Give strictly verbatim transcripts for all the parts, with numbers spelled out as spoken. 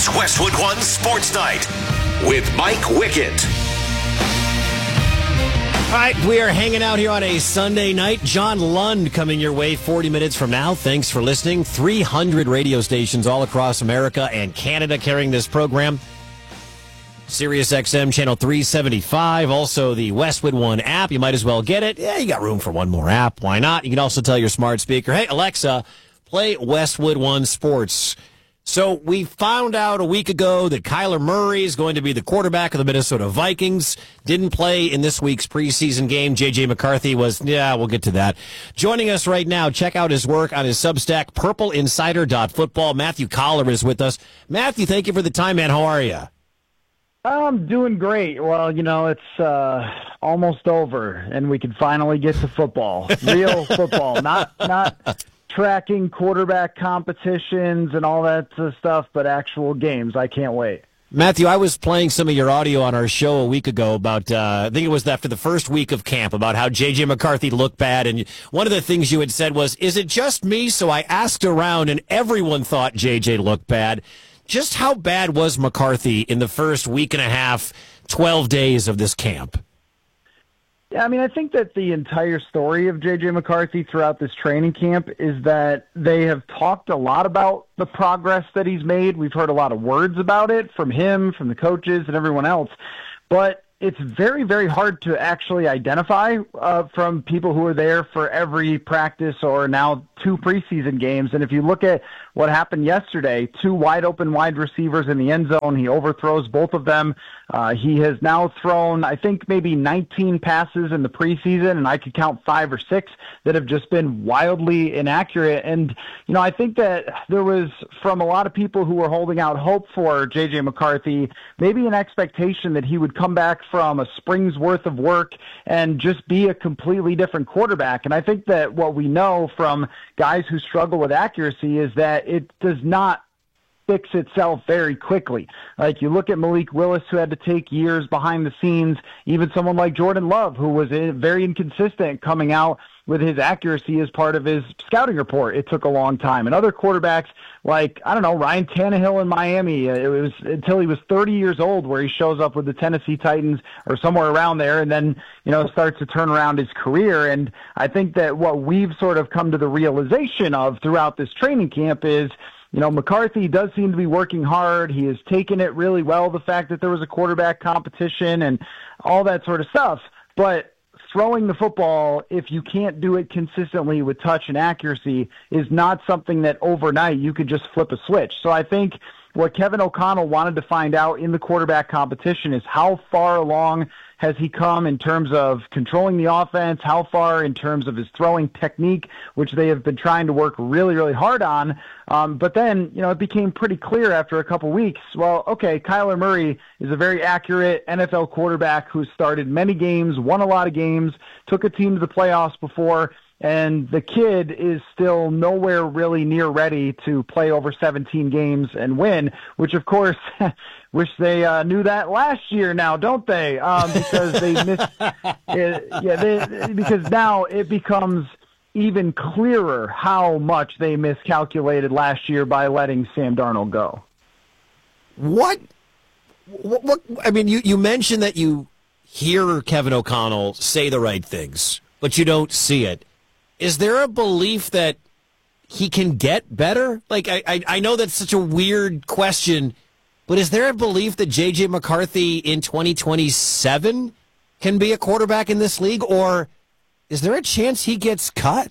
It's Westwood One Sports Night with Mike Wickett. All right, we are hanging out here on a Sunday night. John Lund coming your way forty minutes from now. Thanks for listening. three hundred radio stations all across America and Canada carrying this program. Sirius X M channel three seventy-five. Also the Westwood One app. You might as well get it. Yeah, you got room for one more app. Why not? You can also tell your smart speaker, hey, Alexa, play Westwood One Sports. So we found out a week ago that Kyler Murray is going to be the quarterback of the Minnesota Vikings. Didn't play in this week's preseason game. J J McCarthy was, yeah, we'll get to that. Joining us right now, check out his work on his Substack, purple insider dot football. Matthew Collar is with us. Matthew, thank you for the time, man. How are you? I'm doing great. Well, you know, it's uh, almost over, and we can finally get to football, real football, not not tracking quarterback competitions and all that stuff, but actual games. I can't wait. Matthew, I was playing some of your audio on our show a week ago about, uh, I think it was after the first week of camp, about how J J McCarthy looked bad. And one of the things you had said was, is it just me? So I asked around, and everyone thought J J looked bad. Just how bad was McCarthy in the first week and a half, twelve days of this camp? Yeah, I mean, I think that the entire story of J J McCarthy throughout this training camp is that they have talked a lot about the progress that he's made. We've heard a lot of words about it from him, from the coaches, and everyone else. But it's very, very hard to actually identify uh, from people who are there for every practice or now two preseason games. And if you look at what happened yesterday, two wide open wide receivers in the end zone, he overthrows both of them. Uh, he has now thrown, I think, maybe nineteen passes in the preseason, and I could count five or six that have just been wildly inaccurate. And, you know, I think that there was, from a lot of people who were holding out hope for J J McCarthy, maybe an expectation that he would come back from a spring's worth of work and just be a completely different quarterback. And I think that what we know from guys who struggle with accuracy is that it does not fix itself very quickly. Like, you look at Malik Willis, who had to take years behind the scenes, even someone like Jordan Love, who was very inconsistent coming out with his accuracy as part of his scouting report. It took a long time. And other quarterbacks like, I don't know, Ryan Tannehill in Miami, it was until he was thirty years old where he shows up with the Tennessee Titans or somewhere around there, and then, you know, starts to turn around his career. And I think that what we've sort of come to the realization of throughout this training camp is, you know, McCarthy does seem to be working hard. He has taken it really well, the fact that there was a quarterback competition and all that sort of stuff. But throwing the football, if you can't do it consistently with touch and accuracy, is not something that overnight you could just flip a switch. So I think what Kevin O'Connell wanted to find out in the quarterback competition is how far along has he come in terms of controlling the offense, how far in terms of his throwing technique, which they have been trying to work really, really hard on. Um, but then, you know, it became pretty clear after a couple weeks, well, okay, Kyler Murray is a very accurate N F L quarterback who started many games, won a lot of games, took a team to the playoffs before, and the kid is still nowhere really near ready to play over seventeen games and win, which, of course, wish they uh, knew that last year now, don't they? Um, because they missed it, yeah, they, because now it becomes even clearer how much they miscalculated last year by letting Sam Darnold go. What? What? what I mean, you, you mentioned that you hear Kevin O'Connell say the right things, but you don't see it. Is there a belief that he can get better? Like, I, I, I know that's such a weird question, but is there a belief that J J McCarthy in twenty twenty-seven can be a quarterback in this league, or is there a chance he gets cut?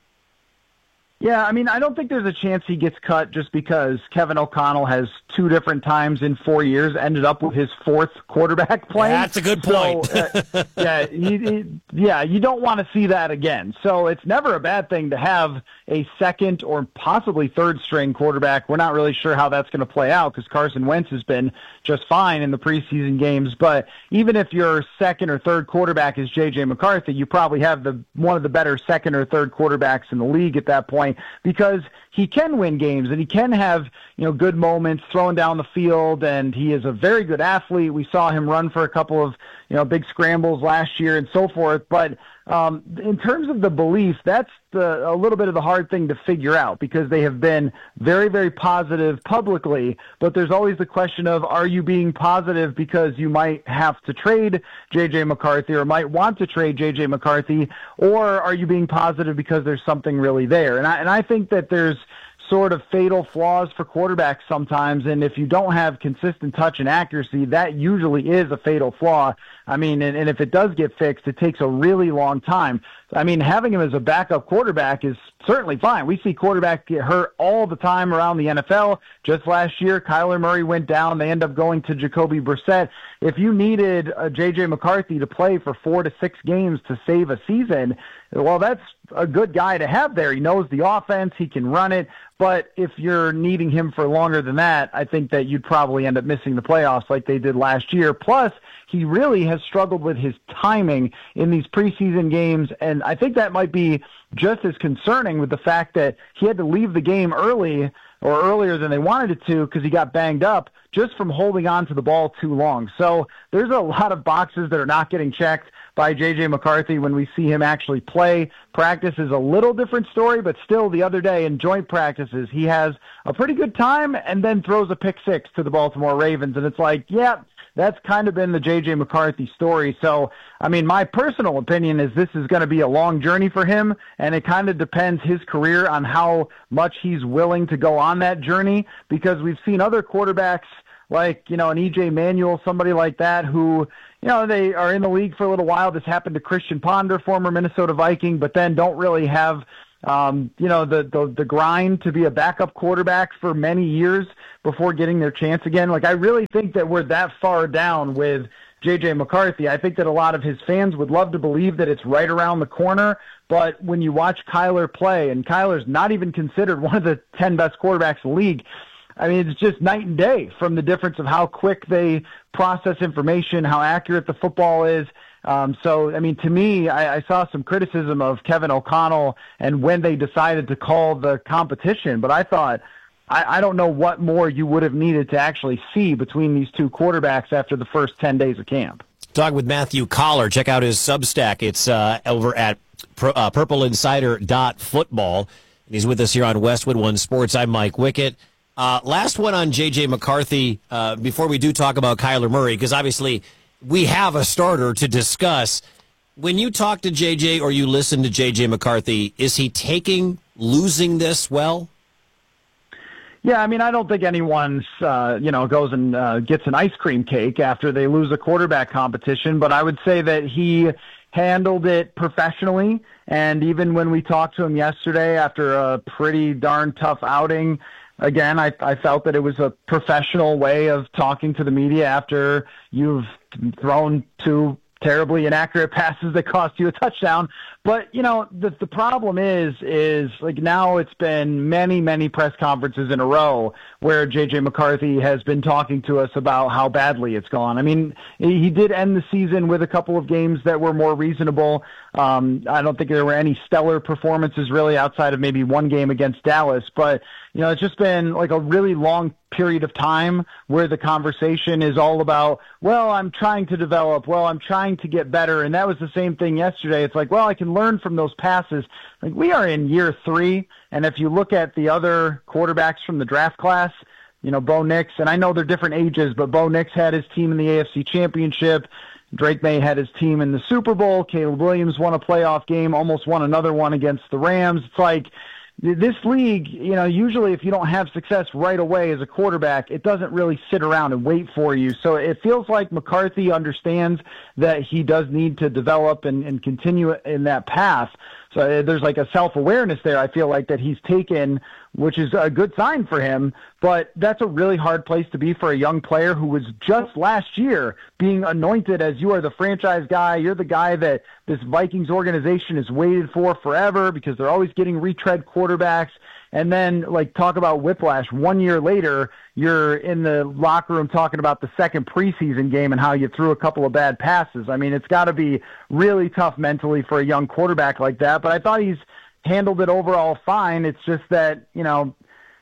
Yeah, I mean, I don't think there's a chance he gets cut just because Kevin O'Connell has two different times in four years ended up with his fourth quarterback playing. That's a good point. So, uh, yeah, he, he, yeah, you don't want to see that again. So it's never a bad thing to have a second or possibly third string quarterback. We're not really sure how that's going to play out because Carson Wentz has been just fine in the preseason games. But even if your second or third quarterback is J J McCarthy, you probably have the one of the better second or third quarterbacks in the league at that point, because he can win games and he can have, you know, good moments throwing down the field, and he is a very good athlete. We saw him run for a couple of, you know, big scrambles last year and so forth. But Um, in terms of the belief, that's the, a little bit of the hard thing to figure out because they have been very, very positive publicly, but there's always the question of, are you being positive because you might have to trade J J McCarthy or might want to trade J J McCarthy, or are you being positive because there's something really there? And I, and I think that there's sort of fatal flaws for quarterbacks sometimes, and if you don't have consistent touch and accuracy, that usually is a fatal flaw. I mean, and, and if it does get fixed, it takes a really long time. I mean, having him as a backup quarterback is certainly fine. We see quarterbacks get hurt all the time around the N F L. Just last year, Kyler Murray went down. They end up going to Jacoby Brissett. If you needed a J J McCarthy to play for four to six games to save a season, well, that's a good guy to have there. He knows the offense. He can run it. But if you're needing him for longer than that, I think that you'd probably end up missing the playoffs like they did last year. Plus, he really has struggled with his timing in these preseason games, and I think that might be just as concerning with the fact that he had to leave the game early or earlier than they wanted it to because he got banged up just from holding on to the ball too long. So there's a lot of boxes that are not getting checked by J J McCarthy when we see him actually play. Practice is a little different story, but still the other day in joint practices, he has a pretty good time and then throws a pick six to the Baltimore Ravens. And it's like, yeah, that's kind of been the J J McCarthy story. So, I mean, my personal opinion is this is going to be a long journey for him, and it kind of depends his career on how much he's willing to go on that journey, because we've seen other quarterbacks like, you know, an E J Manuel, somebody like that, who, you know, they are in the league for a little while. This happened to Christian Ponder, former Minnesota Viking, but then don't really have, um, you know, the, the the grind to be a backup quarterback for many years before getting their chance again. Like, I really think that we're that far down with J J McCarthy. I think that a lot of his fans would love to believe that it's right around the corner, but when you watch Kyler play, and Kyler's not even considered one of the ten best quarterbacks in the league, I mean, it's just night and day from the difference of how quick they process information, how accurate the football is. Um, so, I mean, to me, I, I saw some criticism of Kevin O'Connell and when they decided to call the competition, but I thought, I, I don't know what more you would have needed to actually see between these two quarterbacks after the first ten days of camp. Talk with Matthew Coller. Check out his Substack. It's uh, over at pro, uh, purple insider dot football. He's with us here on Westwood One Sports. I'm Mike Wickett. Uh, last one on J J McCarthy uh, before we do talk about Kyler Murray, because obviously we have a starter to discuss. When you talk to J J or you listen to J J McCarthy, is he taking losing this well? Yeah, I mean, I don't think anyone's, uh, you know, goes and uh, gets an ice cream cake after they lose a quarterback competition, but I would say that he handled it professionally, and even when we talked to him yesterday after a pretty darn tough outing, again, I, I felt that it was a professional way of talking to the media after you've thrown two terribly inaccurate passes that cost you a touchdown. But, you know, the the problem is, is like now it's been many, many press conferences in a row where J J McCarthy has been talking to us about how badly it's gone. I mean, he did end the season with a couple of games that were more reasonable. Um, I don't think there were any stellar performances really outside of maybe one game against Dallas. But, you know, it's just been like a really long period of time where the conversation is all about, well, I'm trying to develop, well, I'm trying to get better. And that was the same thing yesterday. It's like, well, I can learn from those passes. Like, we are in year three, and if you look at the other quarterbacks from the draft class, you know, Bo Nix, and I know they're different ages, but Bo Nix had his team in the A F C Championship. Drake May had his team in the Super Bowl. Caleb Williams won a playoff game, almost won another one against the Rams. It's like, this league, you know, usually if you don't have success right away as a quarterback, it doesn't really sit around and wait for you. So it feels like McCarthy understands that he does need to develop and, and continue in that path. So there's like a self-awareness there, I feel like, that he's taken, which is a good sign for him. But that's a really hard place to be for a young player who was just last year being anointed as you are the franchise guy. You're the guy that this Vikings organization has waited for forever because they're always getting retread quarterbacks. And then, like, talk about whiplash. One year later, you're in the locker room talking about the second preseason game and how you threw a couple of bad passes. I mean, it's got to be really tough mentally for a young quarterback like that. But I thought he's handled it overall fine. It's just that, you know,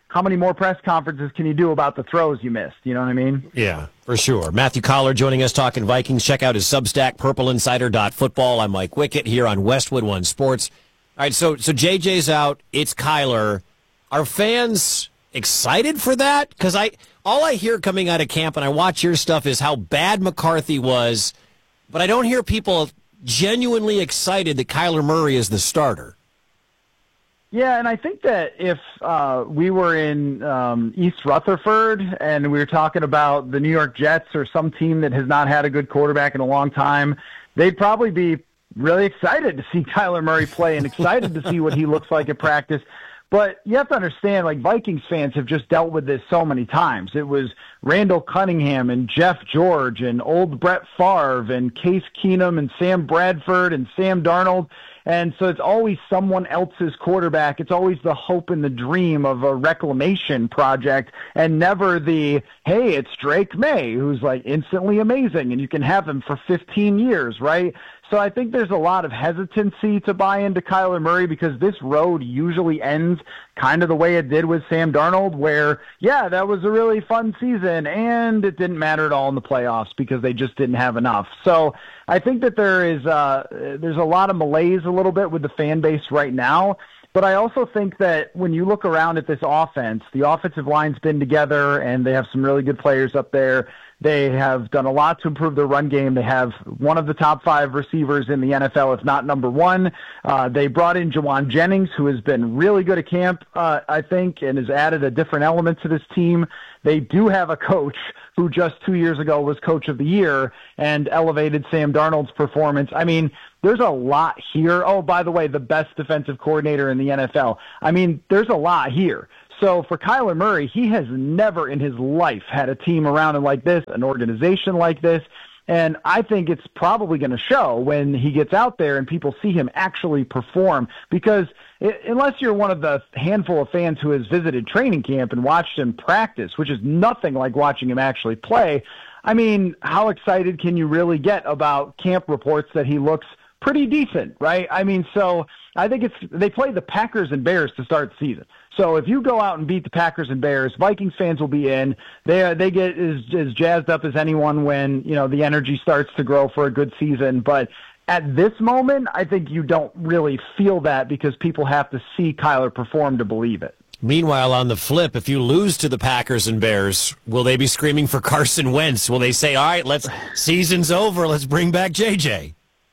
how many more press conferences can you do about the throws you missed? You know what I mean? Yeah, for sure. Matthew Collar joining us talking Vikings. Check out his Substack, purple insider dot football. I'm Mike Wickett here on Westwood One Sports. All right, so so J J's out. It's Kyler. Are fans excited for that? Because I all I hear coming out of camp, and I watch your stuff, is how bad McCarthy was, but I don't hear people genuinely excited that Kyler Murray is the starter. Yeah, and I think that if uh, we were in um, East Rutherford and we were talking about the New York Jets or some team that has not had a good quarterback in a long time, they'd probably be really excited to see Kyler Murray play and excited to see what he looks like at practice. But you have to understand, like, Vikings fans have just dealt with this so many times. It was Randall Cunningham and Jeff George and old Brett Favre and Case Keenum and Sam Bradford and Sam Darnold. And so it's always someone else's quarterback. It's always the hope and the dream of a reclamation project, and never the, hey, it's Drake May, who's like instantly amazing and you can have him for fifteen years, right? So I think there's a lot of hesitancy to buy into Kyler Murray because this road usually ends kind of the way it did with Sam Darnold, where, yeah, that was a really fun season, and it didn't matter at all in the playoffs because they just didn't have enough. So I think that there is uh, there's a lot of malaise a little bit with the fan base right now. But I also think that when you look around at this offense, the offensive line's been together, and they have some really good players up there. They have done a lot to improve their run game. They have one of the top five receivers in the N F L, if not number one. Uh, they brought in Jawan Jennings, who has been really good at camp, uh, I think, and has added a different element to this team. They do have a coach who just two years ago was Coach of the Year and elevated Sam Darnold's performance. I mean, there's a lot here. Oh, by the way, the best defensive coordinator in the N F L. I mean, there's a lot here. So for Kyler Murray, he has never in his life had a team around him like this, an organization like this. And I think it's probably going to show when he gets out there and people see him actually perform, because it, unless you're one of the handful of fans who has visited training camp and watched him practice, which is nothing like watching him actually play, I mean, how excited can you really get about camp reports that he looks pretty decent, right? I mean, so I think it's they play the Packers and Bears to start the season. So if you go out and beat the Packers and Bears, Vikings fans will be in. They they get as, as jazzed up as anyone when, you know, the energy starts to grow for a good season. But at this moment, I think you don't really feel that because people have to see Kyler perform to believe it. Meanwhile, on the flip, if you lose to the Packers and Bears, will they be screaming for Carson Wentz? Will they say, all right, let's season's over, let's bring back J J?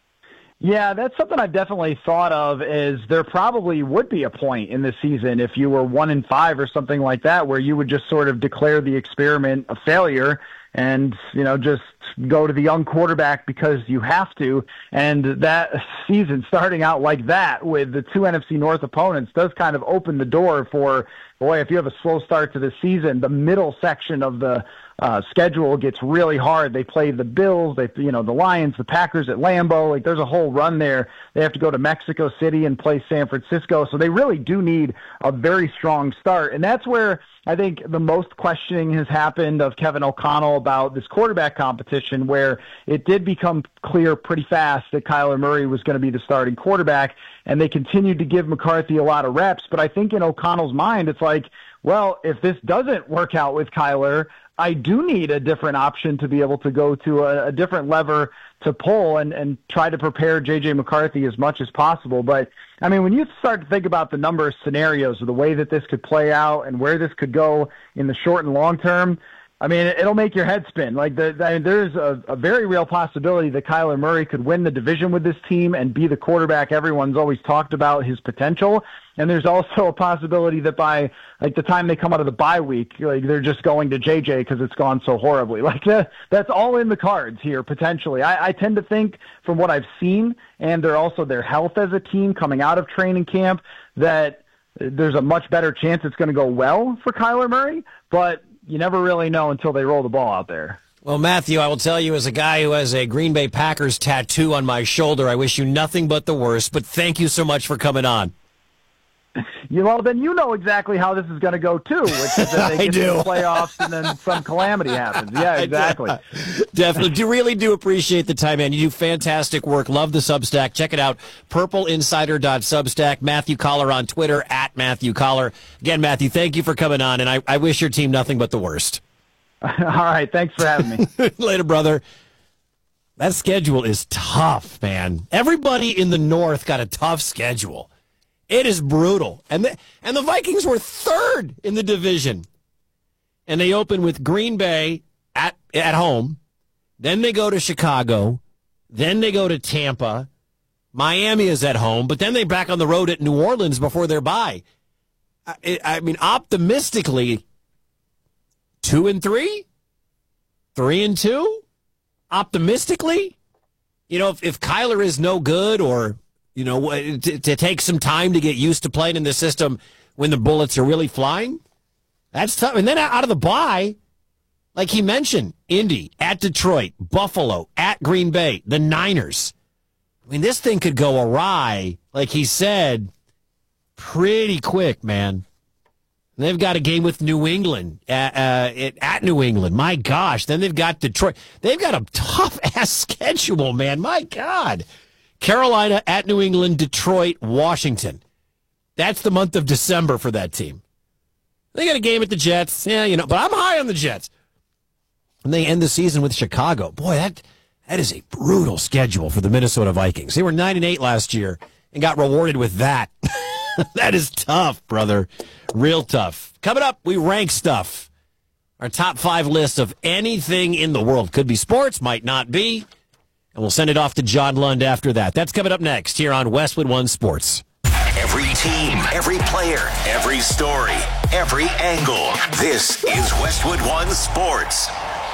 Yeah, that's something I've definitely thought of, is there probably would be a point in the season if you were one and five or something like that where you would just sort of declare the experiment a failure and, you know, just go to the young quarterback because you have to. And that season starting out like that with the two N F C North opponents does kind of open the door for, boy, if you have a slow start to the season, the middle section of the Uh, schedule gets really hard. They play the Bills, they, you know, the Lions, the Packers at Lambeau. Like, there's a whole run there. They have to go to Mexico City and play San Francisco. So they really do need a very strong start. And that's where I think the most questioning has happened of Kevin O'Connell about this quarterback competition, where it did become clear pretty fast that Kyler Murray was going to be the starting quarterback. And they continued to give McCarthy a lot of reps. But I think in O'Connell's mind, it's like, well, if this doesn't work out with Kyler, I do need a different option to be able to go to a, a different lever to pull and, and try to prepare J J McCarthy as much as possible. But, I mean, when you start to think about the number of scenarios of the way that this could play out and where this could go in the short and long term, I mean, it'll make your head spin. Like, the, I mean, there's a, a very real possibility that Kyler Murray could win the division with this team and be the quarterback everyone's always talked about his potential. And there's also a possibility that by like the time they come out of the bye week, like they're just going to J J because it's gone so horribly. Like that, that's all in the cards here potentially. I, I tend to think from what I've seen, and they're also their health as a team coming out of training camp, that there's a much better chance it's going to go well for Kyler Murray. But you never really know until they roll the ball out there. Well, Matthew, I will tell you, as a guy who has a Green Bay Packers tattoo on my shoulder, I wish you nothing but the worst. But thank you so much for coming on. you know, then you know exactly how this is going to go too, which is that they get to the playoffs and then some calamity happens. Yeah, exactly. Definitely. Do really do appreciate the time, man. You do fantastic work. Love the Substack. Check it out. purple insider dot substack. Matthew Collar on Twitter, at Matthew Collar. Again, Matthew, thank you for coming on, and I, I wish your team nothing but the worst. All right. Thanks for having me. Later, brother. That schedule is tough, man. Everybody in the North got a tough schedule. It is brutal. And the, and the Vikings were third in the division. And they open with Green Bay at at home. Then they go to Chicago. Then they go to Tampa. Miami is at home. But then they're back on the road at New Orleans before their bye. I, I mean, optimistically, two and three? Three and two? Optimistically, you know, if, if Kyler is no good, or, you know, to, to take some time to get used to playing in the system when the bullets are really flying, that's tough. And then out of the bye, like he mentioned, Indy, at Detroit, Buffalo, at Green Bay, the Niners. I mean, this thing could go awry, like he said, pretty quick, man. And they've got a game with New England at, uh, at New England. My gosh. Then they've got Detroit. They've got a tough-ass schedule, man. My God. Carolina at New England, Detroit, Washington. That's the month of December for that team. They got a game at the Jets. Yeah, you know, but I'm high on the Jets. And they end the season with Chicago. Boy, that that is a brutal schedule for the Minnesota Vikings. They were nine and eight last year and got rewarded with that. That is tough, brother. Real tough. Coming up, we rank stuff. Our top five list of anything in the world. Could be sports, might not be. And we'll send it off to John Lund after that. That's coming up next here on Westwood One Sports. Every team, every player, every story, every angle. This is Westwood One Sports.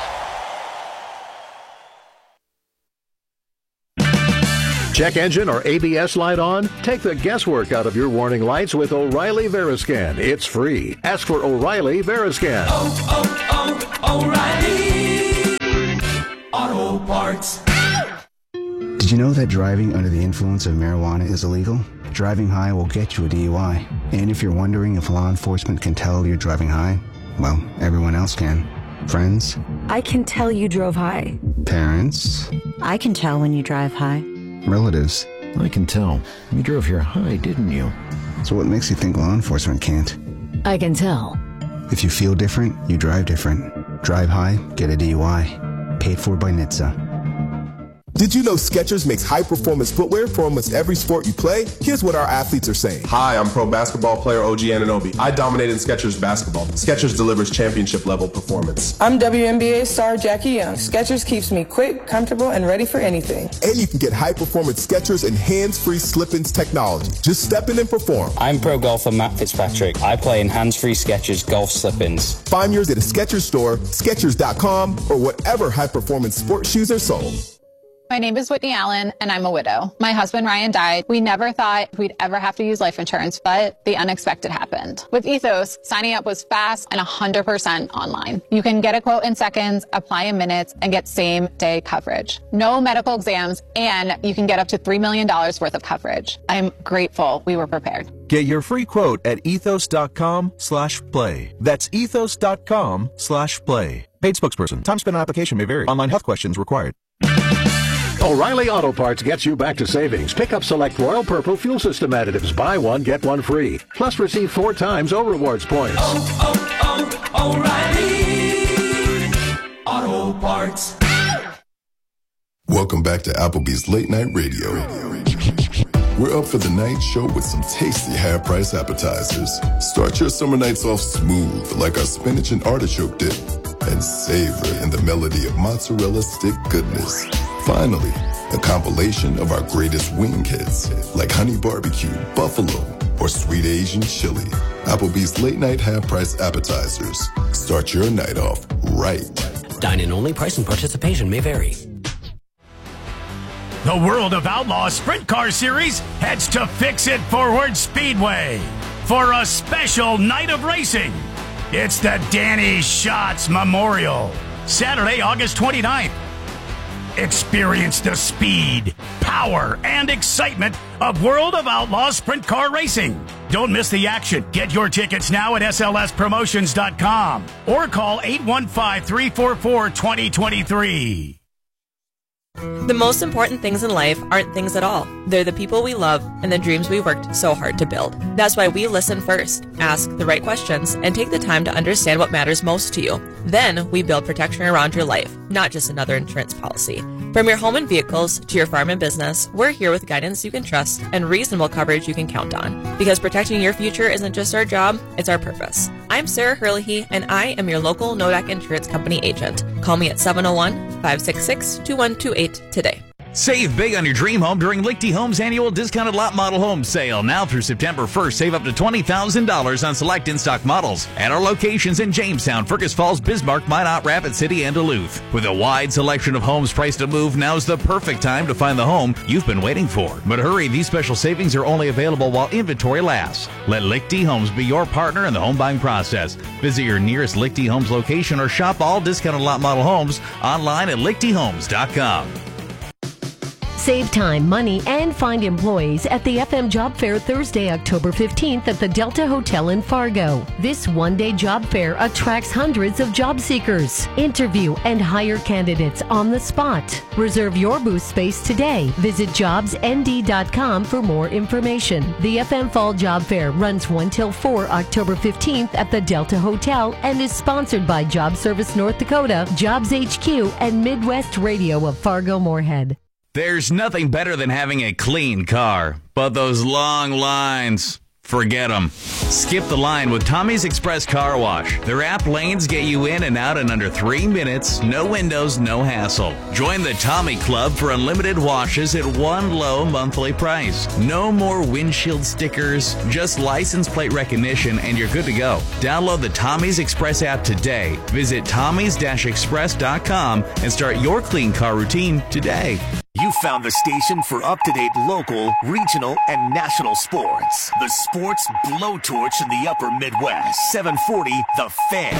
Check engine or A B S light on? Take the guesswork out of your warning lights with O'Reilly Veriscan. It's free. Ask for O'Reilly Veriscan. Oh, oh, oh, O'Reilly Auto Parts. Did you know that driving under the influence of marijuana is illegal? Driving high will get you a D U I. And if you're wondering if law enforcement can tell you're driving high, well, everyone else can. Friends? I can tell you drove high. Parents? I can tell when you drive high. Relatives? I can tell. You drove here high, didn't you? So what makes you think law enforcement can't? I can tell. If you feel different, you drive different. Drive high, get a D U I. Paid for by N H T S A. Did you know Skechers makes high-performance footwear for almost every sport you play? Here's what our athletes are saying. Hi, I'm pro basketball player O G Anunoby. I dominated Skechers basketball. Skechers delivers championship-level performance. I'm W N B A star Jackie Young. Skechers keeps me quick, comfortable, and ready for anything. And you can get high-performance Skechers and hands-free slip-ins technology. Just step in and perform. I'm pro golfer Matt Fitzpatrick. I play in hands-free Skechers golf slip-ins. Find yours at a Skechers store, Skechers dot com, or whatever high-performance sports shoes are sold. My name is Whitney Allen, and I'm a widow. My husband, Ryan, died. We never thought we'd ever have to use life insurance, but the unexpected happened. With Ethos, signing up was fast and one hundred percent online. You can get a quote in seconds, apply in minutes, and get same-day coverage. No medical exams, and you can get up to three million dollars worth of coverage. I'm grateful we were prepared. Get your free quote at ethos dot com slash play. That's ethos dot com slash play. Paid spokesperson. Time spent on application may vary. Online health questions required. O'Reilly Auto Parts gets you back to savings. Pick up select Royal Purple fuel system additives. Buy one, get one free. Plus receive four times O Rewards points. Oh, oh, oh, O'Reilly Auto Parts. Welcome back to Applebee's Late Night Radio. We're up for the night show with some tasty half-price appetizers. Start your summer nights off smooth like our spinach and artichoke dip, and savor in the melody of mozzarella stick goodness. Finally, a compilation of our greatest wing hits, like honey barbecue, buffalo, or sweet Asian chili. Applebee's late night half-price appetizers. Start your night off right. Dine-in only. Price and participation may vary. The World of Outlaws Sprint Car Series heads to Fix It Forward Speedway for a special night of racing. It's the Danny Schatz Memorial, Saturday, August twenty-ninth. Experience the speed, power, and excitement of World of Outlaws Sprint Car Racing. Don't miss the action. Get your tickets now at S L S promotions dot com or call eight one five, three four four, two zero two three. The most important things in life aren't things at all. They're the people we love and the dreams we worked so hard to build. That's why we listen first, ask the right questions, and take the time to understand what matters most to you. Then we build protection around your life, not just another insurance policy. From your home and vehicles to your farm and business, we're here with guidance you can trust and reasonable coverage you can count on. Because protecting your future isn't just our job, it's our purpose. I'm Sarah Hurley, and I am your local Nodak Insurance Company agent. Call me at seven oh one, five six six, two one two eight today. Save big on your dream home during Lichty Homes annual discounted lot model home sale. Now through September first, save up to twenty thousand dollars on select in-stock models at our locations in Jamestown, Fergus Falls, Bismarck, Minot, Rapid City, and Duluth. With a wide selection of homes priced to move, now's the perfect time to find the home you've been waiting for. But hurry, these special savings are only available while inventory lasts. Let Lichty Homes be your partner in the home buying process. Visit your nearest Lichty Homes location or shop all discounted lot model homes online at lichty homes dot com. Save time, money, and find employees at the F M Job Fair Thursday, October fifteenth at the Delta Hotel in Fargo. This one-day job fair attracts hundreds of job seekers. Interview and hire candidates on the spot. Reserve your booth space today. Visit jobs n d dot com for more information. The F M Fall Job Fair runs one till four October fifteenth at the Delta Hotel and is sponsored by Job Service North Dakota, Jobs H Q, and Midwest Radio of Fargo-Moorhead. There's nothing better than having a clean car, but those long lines, forget them. Skip the line with Tommy's Express Car Wash. Their app lanes get you in and out in under three minutes, no windows, no hassle. Join the Tommy Club for unlimited washes at one low monthly price. No more windshield stickers, just license plate recognition, and you're good to go. Download the Tommy's Express app today. Visit tommys dash express dot com and start your clean car routine today. You found the station for up-to-date local, regional, and national sports. The Sports Blowtorch in the Upper Midwest. seven forty The Fan.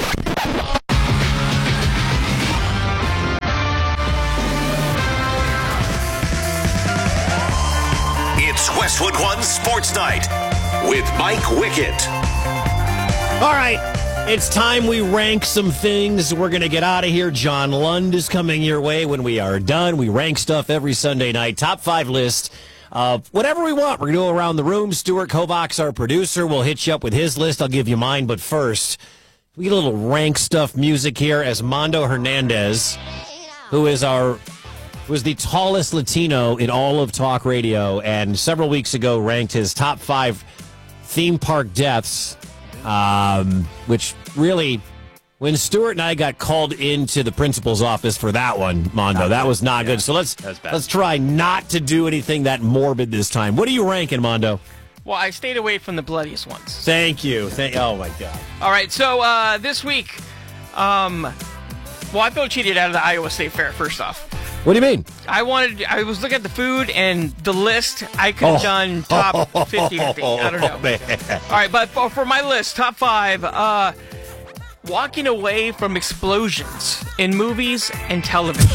It's Westwood One Sports Night with Mike Wickett. All right. It's time we rank some things. We're going to get out of here. John Lund is coming your way when we are done. We rank stuff every Sunday night. Top five list of whatever we want. We're going to go around the room. Stuart Kovacs, our producer, will hit you up with his list. I'll give you mine. But first, we get a little rank stuff music here as Mondo Hernandez, who is our was the tallest Latino in all of talk radio, and several weeks ago ranked his top five theme park deaths. Um, which really, when Stuart and I got called into the principal's office for that one, Mondo, not that good. was not yeah, good. So let's let's try not to do anything that morbid this time. What are you ranking, Mondo? Well, I stayed away from the bloodiest ones. Thank you. Thank. Oh my God. All right. So uh, this week, um, well, I felt cheated out of the Iowa State Fair. First off. What do you mean? I wanted. I was looking at the food and the list. I could have oh. done top fifty. I don't know. Oh, all right, but for, for my list, top five. Uh, walking away from explosions in movies and television.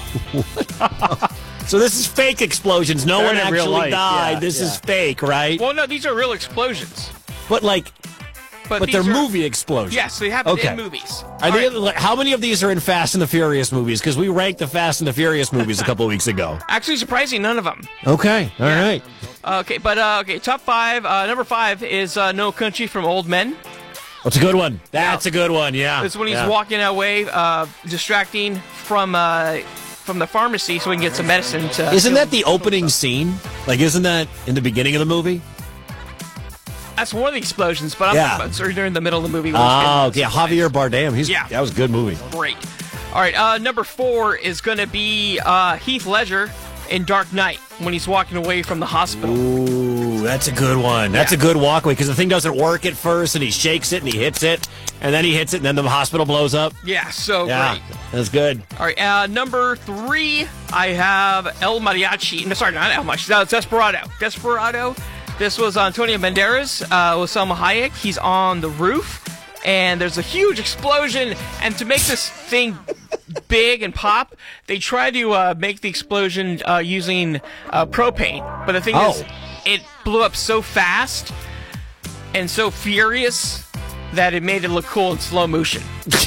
So this is fake explosions. No They're one actually died. Yeah, this yeah. is fake, right? Well, no, these are real explosions. But like. But, but they're are, movie explosions. Yes, they happen okay. in movies. Are they, right. How many of these are in Fast and the Furious movies? Because we ranked the Fast and the Furious movies a couple of weeks ago. Actually, surprising, none of them. Okay, all yeah. right. Okay, but uh, okay, top five. Uh, number five is uh, No Country for Old Men. That's a good one. That's yeah. a good one. Yeah. It's when he's yeah. walking away, uh, distracting from uh, from the pharmacy, so he can get some medicine. To isn't that the opening scene? Like, isn't that in the beginning of the movie? That's one of the explosions, but I'm yeah. talking about during the middle of the movie. Oh, yeah, Javier Bardem. He's, yeah. That was a good movie. Great. All right, uh, number four is going to be uh, Heath Ledger in Dark Knight when he's walking away from the hospital. Ooh, that's a good one. That's yeah. a good walkway because the thing doesn't work at first, and he shakes it, and he hits it, and then he hits it, and then the hospital blows up. Yeah, so yeah, great. That's good. All right, uh, number three, I have El Mariachi. No, sorry, not El Mariachi. No, it's Desperado. Desperado. This was Antonio Banderas uh, with Salma Hayek. He's on the roof, and there's a huge explosion. And to make this thing big and pop, they try to uh, make the explosion uh, using uh, propane. But the thing oh. is, it blew up so fast and so furious that it made it look cool in slow motion.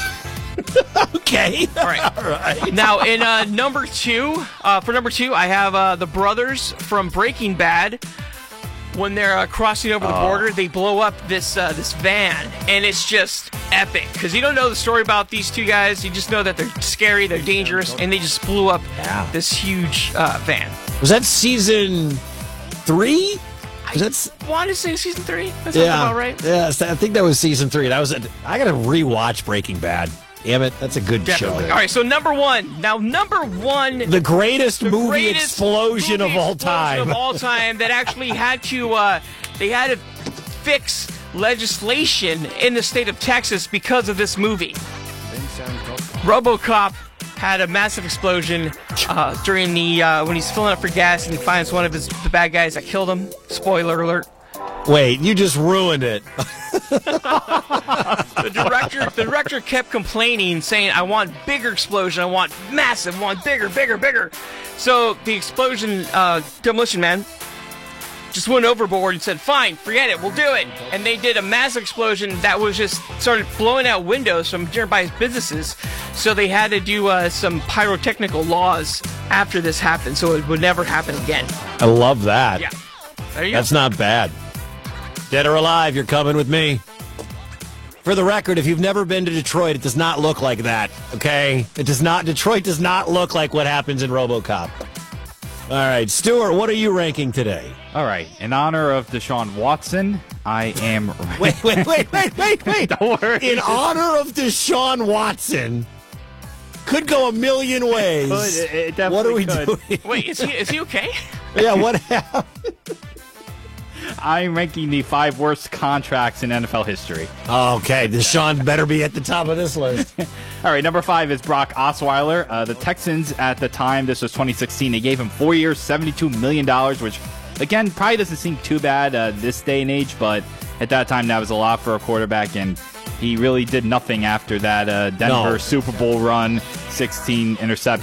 Okay. All right. All right. Now, in uh, number two, uh, for number two, I have uh, the brothers from Breaking Bad. When they're uh, crossing over the Oh. border, they blow up this uh, this van, and it's just epic. Because you don't know the story about these two guys. You just know that they're scary, they're dangerous, and they just blew up Yeah. this huge uh, van. Was that season three? Was that I want to say season three. That sounds about right. Yeah, I think that was season three. That was. A, I got to rewatch Breaking Bad. Damn it, that's a good Definitely. show. All right, so number one. Now, number one. The greatest the movie greatest explosion movie of all explosion time. Of all time that actually had to, uh, they had to fix legislation in the state of Texas because of this movie. RoboCop had a massive explosion uh, during the uh, when he's filling up for gas and he finds one of his the bad guys that killed him. Spoiler alert. Wait, you just ruined it. The director, the director kept complaining, saying, "I want bigger explosion. I want massive. I want bigger, bigger, bigger." So the explosion, uh, Demolition Man, just went overboard and said, "Fine, forget it. We'll do it." And they did a massive explosion that was just started blowing out windows from nearby businesses. So they had to do uh, some pyrotechnical laws after this happened, so it would never happen again. I love that. Yeah, there you That's go. not bad. Dead or alive, you're coming with me. For the record, if you've never been to Detroit, it does not look like that, okay? It does not, Detroit does not look like what happens in RoboCop. All right, Stuart, what are you ranking today? All right, in honor of Deshaun Watson, I am... Wait, wait, wait, wait, wait, wait. Don't worry. In honor of Deshaun Watson, could go a million ways. It could, it definitely what are we could. doing? Wait, is he is he okay? Yeah, what happened? I'm ranking the five worst contracts in N F L history. Okay, Deshaun better be at the top of this list. All right, number five is Brock Osweiler. Uh, the Texans, at the time, this was twenty sixteen, they gave him four years, seventy-two million dollars, which, again, probably doesn't seem too bad uh, this day and age, but at that time, that was a lot for a quarterback, and he really did nothing after that uh, Denver No. Super Bowl run, sixteen interceptions.